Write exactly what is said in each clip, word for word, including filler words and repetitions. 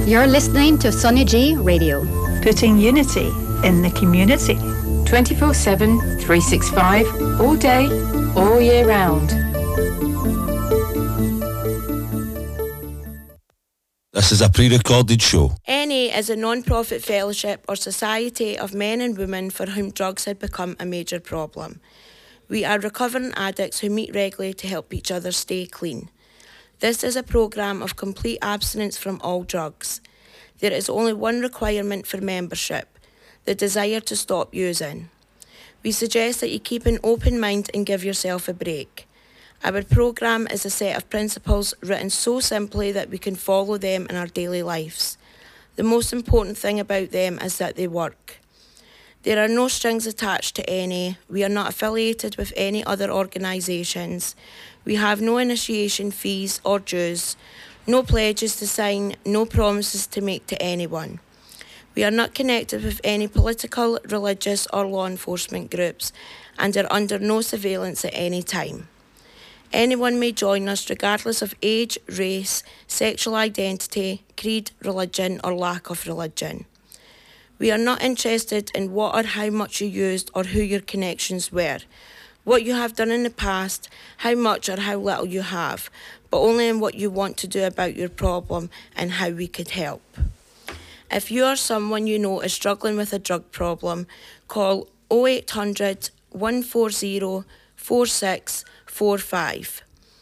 You're listening to Sonny J Radio. Putting unity in the community. twenty-four seven, three sixty-five, all day, all year round. This is a pre-recorded show. N A is a non-profit fellowship or society of men and women for whom drugs had become a major problem. We are recovering addicts who meet regularly to help each other stay clean. This is a programme of complete abstinence from all drugs. There is only one requirement for membership: the desire to stop using. We suggest that you keep an open mind and give yourself a break. Our programme is a set of principles written so simply that we can follow them in our daily lives. The most important thing about them is that they work. There are no strings attached to N A. We are not affiliated with any other organisations. We have no initiation fees or dues, no pledges to sign, no promises to make to anyone. We are not connected with any political, religious or law enforcement groups and are under no surveillance at any time. Anyone may join us regardless of age, race, sexual identity, creed, religion or lack of religion. We are not interested in what or how much you used or who your connections were, what you have done in the past, how much or how little you have, but only in what you want to do about your problem and how we could help. If you or someone you know is struggling with a drug problem, call oh eight hundred, one four zero, four six four five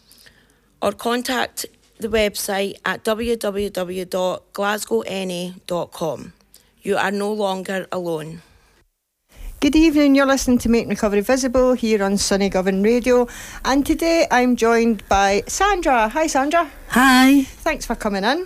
or contact the website at w w w dot glasgow n a dot com. You are no longer alone. Good evening, you're listening to Make Recovery Visible here on Sunny Govan Radio, and today I'm joined by Sandra. Hi Sandra. Hi. Thanks for coming in.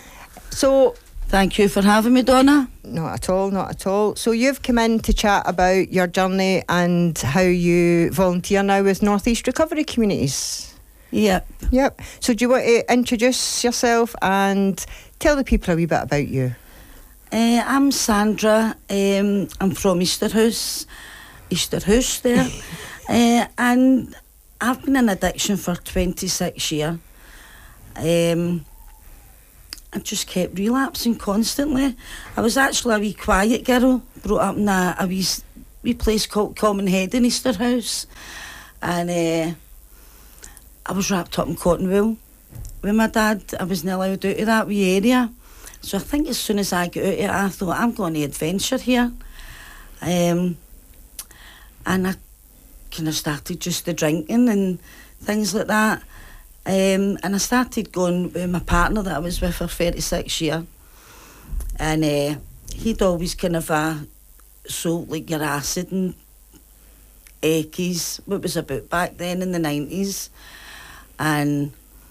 So, thank you for having me, Donna. Not at all, not at all. So you've come in to chat about your journey and how you volunteer now with North East Recovery Communities. Yep. Yep. So do you want to introduce yourself and tell the people a wee bit about you? Uh, I'm Sandra. Um, I'm from Easterhouse, Easterhouse there, uh, and I've been in addiction for twenty-six years. Um, I just kept relapsing constantly. I was actually a wee quiet girl, brought up in a, a wee, wee place called Common Head in Easterhouse, and uh, I was wrapped up in cotton wool with my dad. I wasn't allowed out of that wee area. So I think as soon as I got out of it, I thought, I'm going to adventure here. Um, and I kind of started just the drinking and things like that. Um, and I started going with my partner that I was with for thirty-six years. And uh, he'd always kind of uh, sold like your acid and Eckies, what was about back then in the nineties. And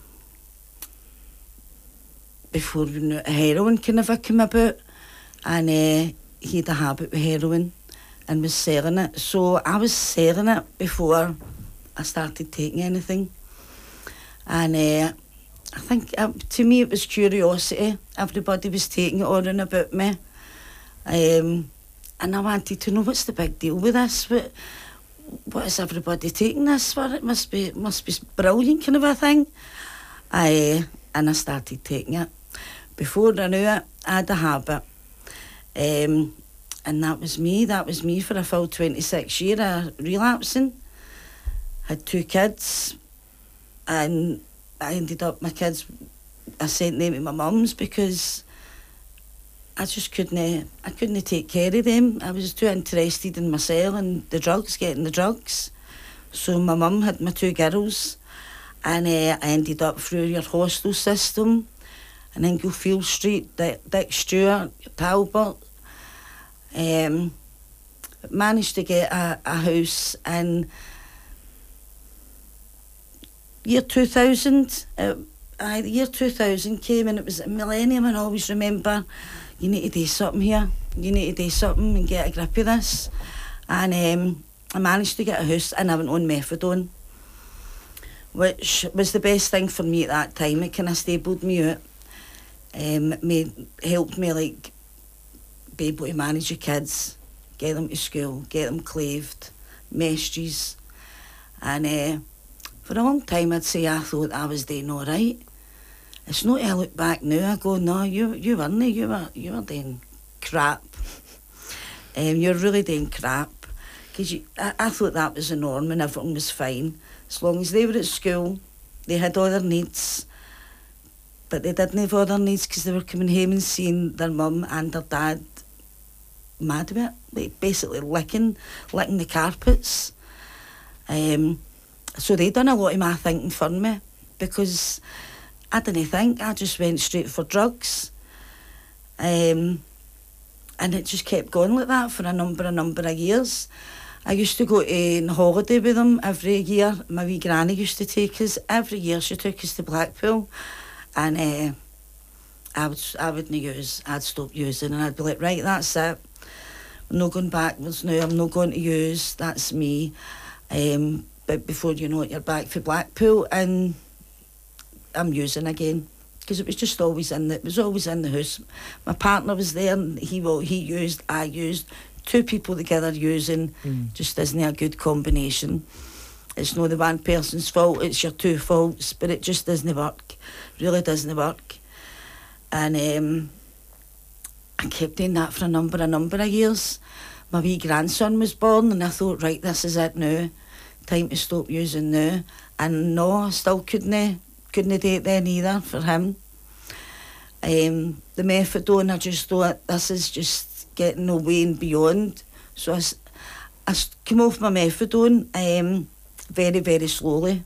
before we knew it, heroin kind of came about, and uh, he had a habit with heroin and was selling it. So I was selling it before I started taking anything. And uh, I think uh, to me it was curiosity. Everybody was taking it on and about me. Um, and I wanted to know, what's the big deal with this? What, what is everybody taking this for? It must be, must be brilliant kind of a thing. I, and I started taking it. Before I knew it, I had a habit. Um, and that was me. That was me for a full twenty-six years of relapsing. Had two kids. And I ended up, my kids, I sent them to my mum's because I just couldn't, I couldn't take care of them. I was too interested in myself and the drugs, getting the drugs. So my mum had my two girls, and uh, I ended up through your hostel system in Inglefield Street, Dick, Dick Stewart, Talbot. Um, managed to get a, a house in year two thousand. Uh, uh, year two thousand came and it was a millennium, and I always remember, you need to do something here. You need to do something and get a grip of this. And um, I managed to get a house, and I went on methadone, which was the best thing for me at that time. It kind of stabled me out. Um, it made, helped me like be able to manage your kids, get them to school, get them claved, messages. And uh, for a long time I'd say I thought I was doing all right. it's not I look back now, I go, no, you you weren't, you were, you were doing crap. Um, you're really doing crap. Because I, I thought that was the norm and everything was fine. As long as they were at school, they had other needs. But they didn't have other needs because they were coming home and seeing their mum and their dad mad about it. Like basically licking, licking the carpets. Um, so they done a lot of my thinking for me because I didn't think, I just went straight for drugs. Um, and it just kept going like that for a number, a number of years. I used to go on holiday with them every year. My wee granny used to take us. Every year she took us to Blackpool. And uh, I would I wouldn't use, I'd stop using and I'd be like, right, that's it. I'm not going backwards now, I'm not going to use, that's me. Um, but before you know it, you're back for Blackpool and I'm using again. Because it was just always in the, it was always in the house. My partner was there and he, well, he used, I used. Two people together using mm. just isn't a good combination. It's not the one person's fault, it's your two faults, but it just doesn't work. Really doesn't work. And um, I kept doing that for a number, a number of years. My wee grandson was born and I thought, right, this is it now. Time to stop using now. And no, I still couldn't, couldn't do it then either for him. Um, the methadone, I just thought, this is just getting away and beyond. So I, I came off my methadone um, very, very slowly.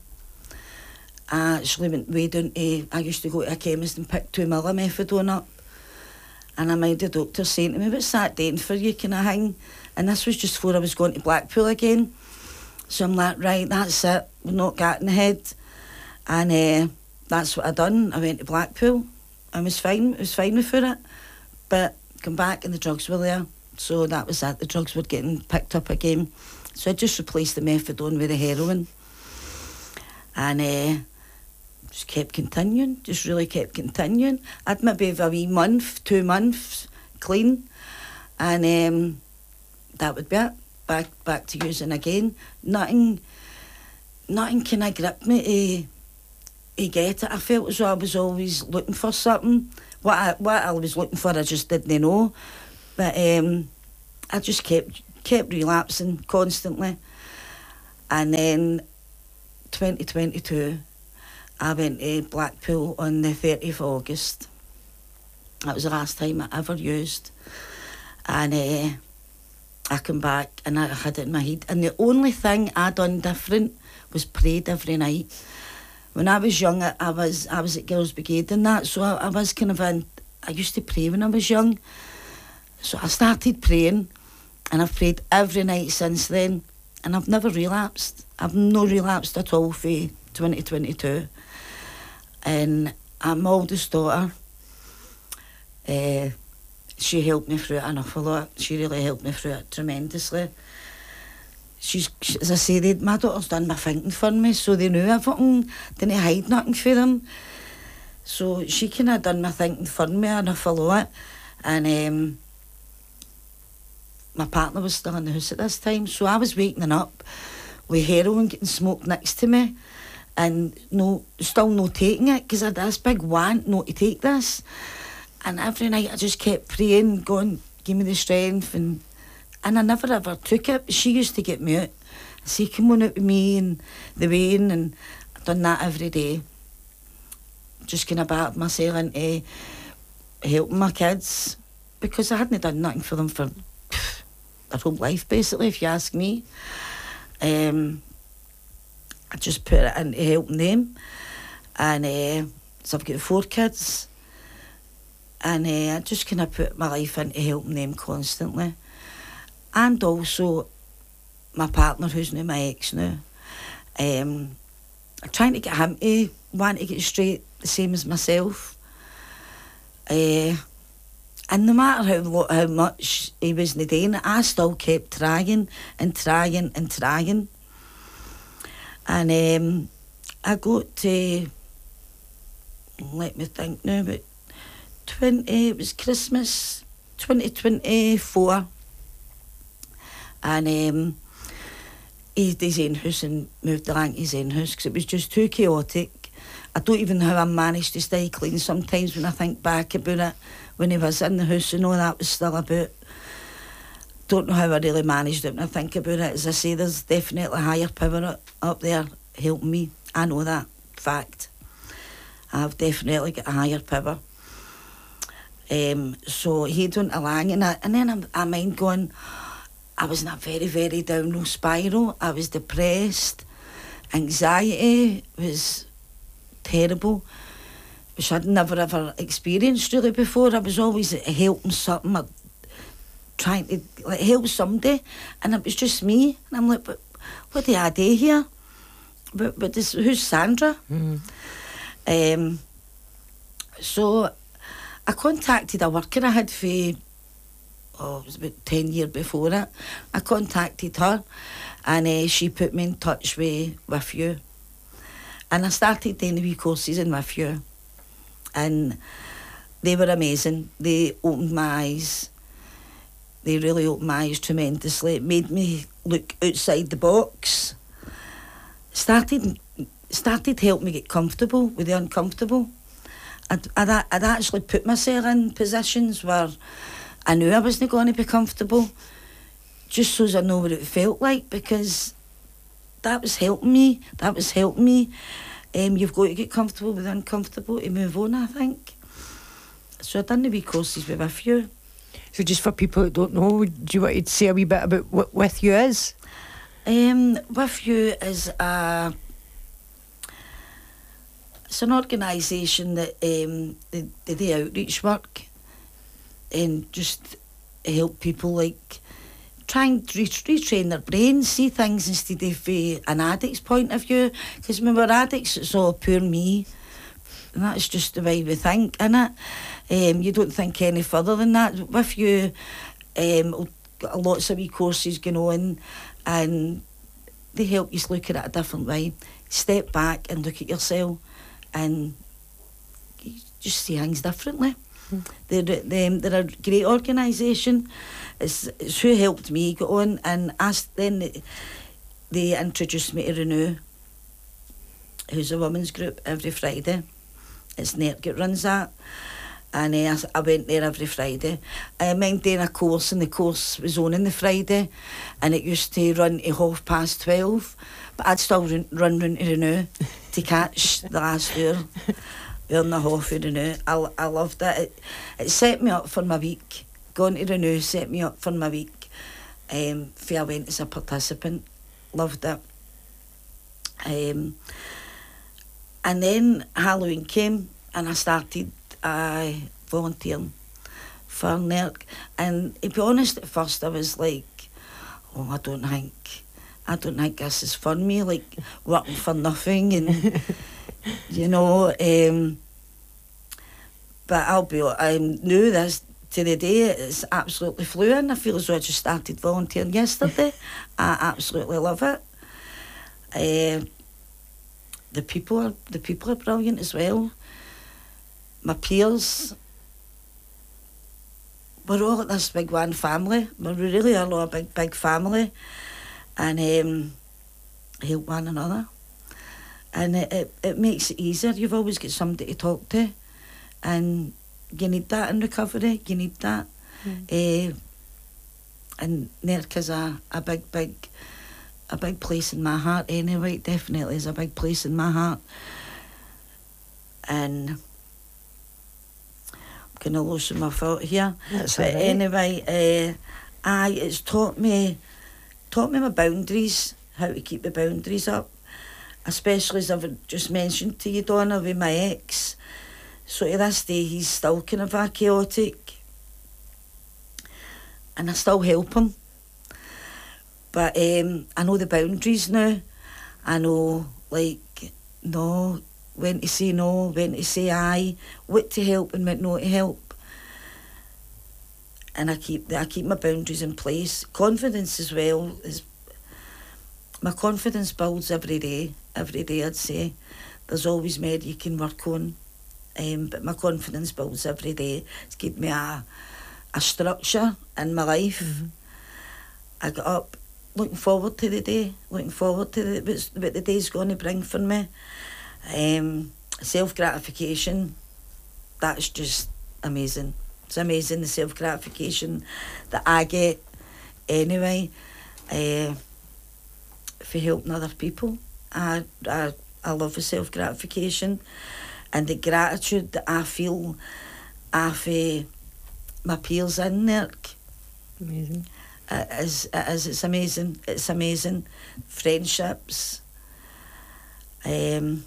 I actually went way down to, I used to go to a chemist and pick two mil of methadone up. And I made the doctor saying to me, what's that doing for you, kind of thing? And this was just before I was going to Blackpool again. So I'm like, right, that's it, we're not getting ahead. And uh, that's what I done. I went to Blackpool. I was fine, I was fine with it. But come back and the drugs were there, so that was it. The drugs were getting picked up again, so I just replaced the methadone with the heroin, and uh, just kept continuing. Just really kept continuing. I'd maybe have a wee month, two months clean, and um, that would be it. Back back to using again. Nothing, nothing kind of gripped me to, to get it. I felt as though I was always looking for something. What I, what I was looking for, I just didn't know. But um, I just kept kept relapsing constantly. And then twenty twenty-two, I went to Blackpool on the thirtieth of August. That was the last time I ever used. And uh, I come back and I had it in my head. And the only thing I done different was prayed every night. When I was young, I, I was I was at Girls' Brigade and that, so I, I was kind of in, I used to pray when I was young. So I started praying, and I've prayed every night since then, and I've never relapsed. I've no relapsed at all for twenty twenty-two. And I'm my oldest daughter. Uh, she helped me through it an awful lot. She really helped me through it tremendously. She's, as I say, they, my daughter's done my thinking for me, so they knew everything, didn't hide nothing for them. So she kind of done my thinking for me an awful lot. And um, my partner was still in the house at this time, so I was waking up with heroin getting smoked next to me and no, still no taking it, because I had this big want not to take this. And every night I just kept praying, going, give me the strength, and And I never ever took it. She used to get me out. She came on out with me and the Wayne, and I've done that every day. Just kind of battered myself into helping my kids, because I hadn't done nothing for them for pff, their whole life, basically, if you ask me. Um, I just put it into helping them. And uh, so I've got four kids. And uh, I just kind of put my life into helping them constantly. And also my partner, who's now my ex now, um, I'm trying to get him to want to get straight, the same as myself. Uh, and no matter how, how much he wasn't doing it, I still kept trying and trying and trying. And um, I got to, let me think now, but twenty, it was Christmas, twenty twenty-four. And um, he had his own house and moved along his own house because it was just too chaotic. I don't even know how I managed to stay clean sometimes when I think back about it. When he was in the house and all that was still about. Don't know how I really managed it when I think about it. As I say, there's definitely a higher power up there helping me. I know that, fact. I've definitely got a higher power. Um, so he went along and, I, and then I'm, I mind going, I was in a very, very downward spiral. I was depressed. Anxiety was terrible, which I'd never ever experienced really before. I was always helping something, or trying to like help somebody, and it was just me. And I'm like, but what do I do here? But, but this, who's Sandra? Mm. Um, so I contacted a worker I had for, oh, it was about ten years before it. I contacted her, and uh, she put me in touch with, with you. And I started doing the wee courses in with you. And they were amazing. They opened my eyes. They really opened my eyes tremendously. It made me look outside the box. Started started helping me get comfortable with the uncomfortable. I'd, I'd, I'd actually put myself in positions where I knew I wasn't going to be comfortable, just so as I know what it felt like, because that was helping me. That was helping me. Um, you've got to get comfortable with the uncomfortable to move on, I think. So I've done the wee courses with With You. So just for people that don't know, do you want to say a wee bit about what With You is? Um, With You is a... It's an organisation that um, they, they do outreach work and just help people, like, try and re- retrain their brains, see things instead of uh, an addict's point of view. Because when we're addicts, it's all pure me. And that's just the way we think, innit? Um, you don't think any further than that. With You, um, got lots of wee courses going on, and they help you look at it a different way. Step back and look at yourself, and you just see things differently. Mm. They're, they're, they're a great organisation. It's, it's who helped me get on, and asked, then they, they introduced me to Renew, who's a women's group every Friday. It's Nert that runs that, and uh, I went there every Friday. I mind doing a course, and the course was on on the Friday, and it used to run to half past twelve, but I'd still run, run round to Renew to catch the last hour, hour and a half of Renew. I, I loved it. it. It set me up for my week. Going to Renew set me up for my week. Um, I went as a participant. Loved it. Um, and then Halloween came, and I started uh, volunteering for N E R C. And to be honest, at first I was like, oh, I don't think, I don't think this is for me, like working for nothing, and you know. Um, but I'll be, I knew this. To the day, it's absolutely fluent. I feel as though I just started volunteering yesterday. I absolutely love it. Uh, the people are the people are brilliant as well. My peers, we're all at this big one family. We really are all a big, big family, and um, help one another. And it, it, it makes it easier. You've always got somebody to talk to, and you need that in recovery. You need that. Mm. Uh, and N E R C is a, a big, big, a big place in my heart anyway. It definitely is a big place in my heart. And I'm going to lose my thought here. That's but right. Anyway, uh, I, it's taught me, taught me my boundaries, how to keep the boundaries up. Especially as I've just mentioned to you, Donna, with my ex. So to this day, he's still kind of a chaotic, and I still help him. But um, I know the boundaries now. I know, like, no, when to say no, when to say aye, what to help and what not to help. And I keep I keep my boundaries in place. Confidence as well is. My confidence builds every day. Every day, I'd say. There's always more you can work on. Um, but my confidence builds every day. It's given me a, a structure in my life. Mm-hmm. I got up looking forward to the day, looking forward to the, what the day's going to bring for me. Um, self-gratification, that's just amazing. It's amazing, the self-gratification that I get anyway, uh, for helping other people. I, I, I love the self-gratification and the gratitude that I feel after my peers in there. Amazing. It is, it is, it's amazing, it's amazing. Friendships. Um,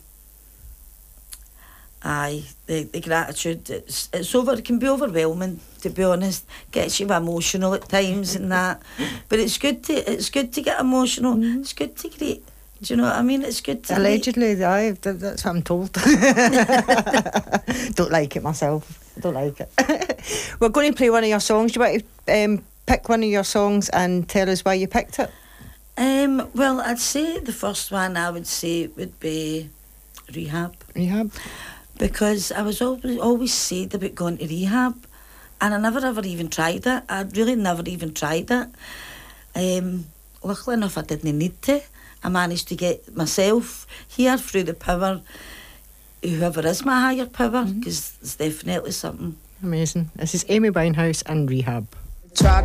aye, the, the gratitude, it's, it's over, it can be overwhelming, to be honest. Gets you emotional at times and that. But it's good to, it's good to get emotional. Mm-hmm. It's good to greet. Do you know what I mean? It's good to Allegedly, greet. Aye, that's what I'm told. Don't like it myself. Don't like it. We're going to play one of your songs. Do you want to um, pick one of your songs and tell us why you picked it? Um, well, I'd say the first one I would say would be Rehab. Rehab. Because I was always always said about going to rehab, and I never ever even tried it. I really never even tried it. Um, luckily enough, I didn't need to. I managed to get myself here through the power, whoever is my higher power, because mm-hmm. it's definitely something. Amazing. This is Amy Winehouse and Rehab.